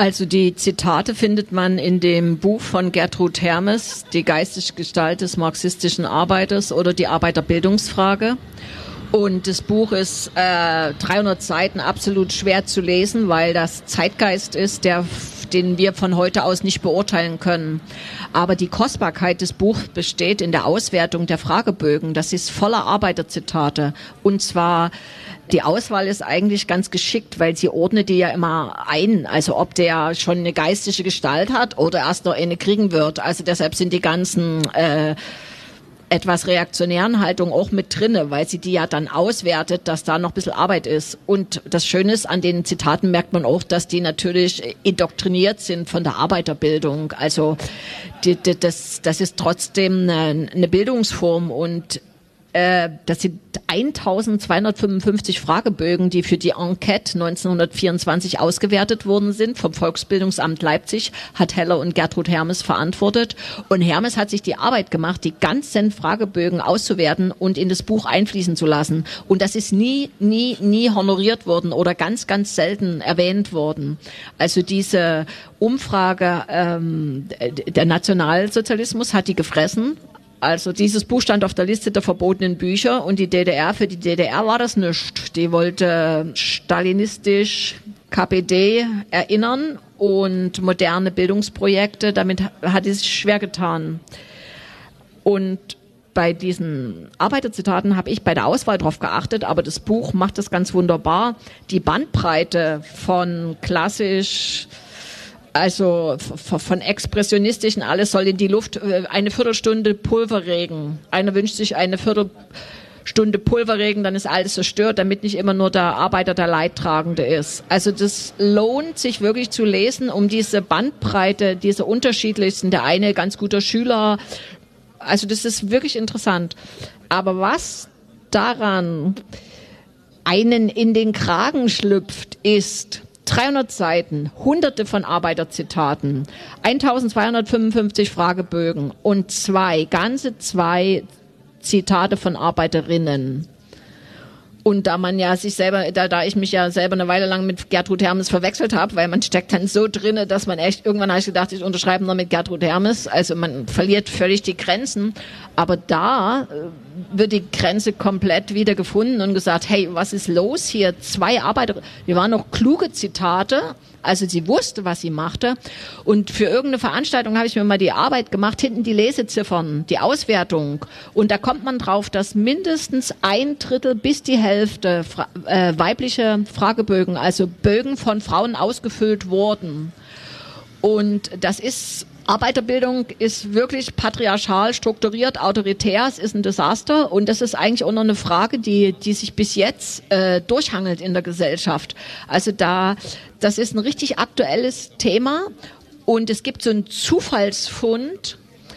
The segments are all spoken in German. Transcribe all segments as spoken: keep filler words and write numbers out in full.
Also die Zitate findet man in dem Buch von Gertrud Hermes, Die geistige Gestalt des marxistischen Arbeiters oder die Arbeiterbildungsfrage. Und das Buch ist äh, dreihundert Seiten absolut schwer zu lesen, weil das Zeitgeist ist, der, den wir von heute aus nicht beurteilen können. Aber die Kostbarkeit des Buchs besteht in der Auswertung der Fragebögen. Das ist voller Arbeiterzitate. Und zwar, die Auswahl ist eigentlich ganz geschickt, weil sie ordnet die ja immer ein. Also ob der schon eine geistige Gestalt hat oder erst noch eine kriegen wird. Also deshalb sind die ganzen äh, etwas reaktionären Haltung auch mit drinne, weil sie die ja dann auswertet, dass da noch ein bisschen Arbeit ist. Und das Schöne ist, an den Zitaten merkt man auch, dass die natürlich indoktriniert sind von der Arbeiterbildung. Also die, die, das, das ist trotzdem eine, eine Bildungsform und äh, das sind eintausendzweihundertfünfundfünfzig Fragebögen, die für die Enquete neunzehnhundertvierundzwanzig ausgewertet worden sind. Vom Volksbildungsamt Leipzig hat Heller und Gertrud Hermes verantwortet. Und Hermes hat sich die Arbeit gemacht, die ganzen Fragebögen auszuwerten und in das Buch einfließen zu lassen. Und das ist nie, nie, nie honoriert worden oder ganz, ganz selten erwähnt worden. Also diese Umfrage, ähm, der Nationalsozialismus hat die gefressen. Also dieses Buch stand auf der Liste der verbotenen Bücher und die D D R, für die D D R war das nichts. Die wollte stalinistisch K P D erinnern und moderne Bildungsprojekte, damit hat es sich schwer getan. Und bei diesen Arbeiterzitaten habe ich bei der Auswahl drauf geachtet, aber das Buch macht das ganz wunderbar. Die Bandbreite von klassisch, also von expressionistischen, alles soll in die Luft, eine Viertelstunde Pulverregen. Einer wünscht sich eine Viertelstunde Pulverregen, dann ist alles zerstört, damit nicht immer nur der Arbeiter der Leidtragende ist. Also das lohnt sich wirklich zu lesen, um diese Bandbreite, diese unterschiedlichsten, der eine ganz guter Schüler, also das ist wirklich interessant. Aber was daran einen in den Kragen schlüpft, ist dreihundert Seiten, hunderte von Arbeiterzitaten, eintausendzweihundertfünfundfünfzig Fragebögen und zwei, ganze zwei Zitate von Arbeiterinnen. Und da man ja sich selber, da, da ich mich ja selber eine Weile lang mit Gertrud Hermes verwechselt habe, weil man steckt dann so drinne, dass man echt, irgendwann habe ich gedacht, ich unterschreibe nur mit Gertrud Hermes. Also man verliert völlig die Grenzen. Aber da äh, wird die Grenze komplett wieder gefunden und gesagt, hey, was ist los hier? Zwei Arbeiter, die waren noch kluge Zitate. Also sie wusste, was sie machte. Und für irgendeine Veranstaltung habe ich mir mal die Arbeit gemacht, hinten die Leseziffern, die Auswertung. Und da kommt man drauf, dass mindestens ein Drittel bis die Hälfte fra- äh, weibliche Fragebögen, also Bögen von Frauen ausgefüllt wurden. Und das ist, Arbeiterbildung ist wirklich patriarchal strukturiert, autoritär, es ist ein Desaster und das ist eigentlich auch noch eine Frage, die die sich bis jetzt äh, durchhangelt in der Gesellschaft. Also da, das ist ein richtig aktuelles Thema und es gibt so einen Zufallsfund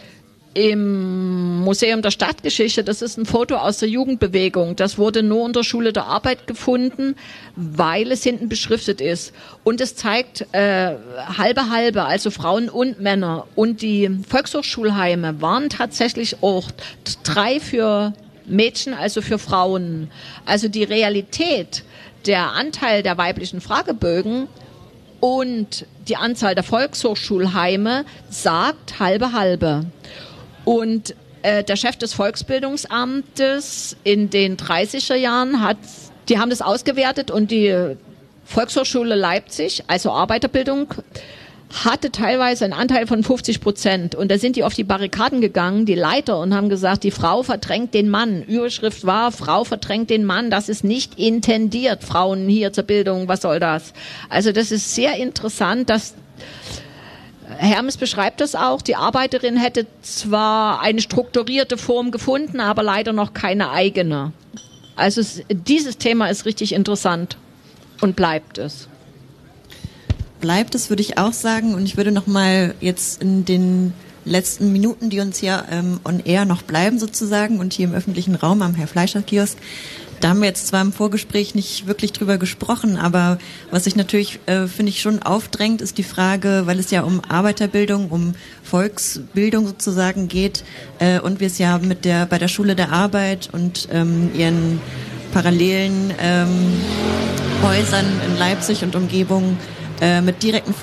im Museum der Stadtgeschichte, das ist ein Foto aus der Jugendbewegung. Das wurde nur in der Schule der Arbeit gefunden, weil es hinten beschriftet ist. Und es zeigt äh, halbe halbe, also Frauen und Männer. Und die Volkshochschulheime waren tatsächlich auch drei für Mädchen, also für Frauen. Also die Realität, der Anteil der weiblichen Fragebögen und die Anzahl der Volkshochschulheime sagt halbe halbe. Und äh, der Chef des Volksbildungsamtes in den dreißiger Jahren hat, die haben das ausgewertet und die Volkshochschule Leipzig, also Arbeiterbildung, hatte teilweise einen Anteil von fünfzig Prozent. Und da sind die auf die Barrikaden gegangen, die Leiter, und haben gesagt, die Frau verdrängt den Mann. Überschrift war, Frau verdrängt den Mann, das ist nicht intendiert, Frauen hier zur Bildung, was soll das? Also das ist sehr interessant, dass Hermes beschreibt das auch. Die Arbeiterin hätte zwar eine strukturierte Form gefunden, aber leider noch keine eigene. Also es, dieses Thema ist richtig interessant und bleibt es. Bleibt es, würde ich auch sagen. Und ich würde noch mal jetzt in den letzten Minuten, die uns hier ähm, on air noch bleiben sozusagen und hier im öffentlichen Raum am Herr-Fleischer-Kiosk, da haben wir jetzt zwar im Vorgespräch nicht wirklich drüber gesprochen, aber was sich natürlich, äh, finde ich, schon aufdrängt, ist die Frage, weil es ja um Arbeiterbildung, um Volksbildung sozusagen geht äh, und wir es ja mit der bei der Schule der Arbeit und ähm, ihren parallelen ähm, Häusern in Leipzig und Umgebung äh, mit direkten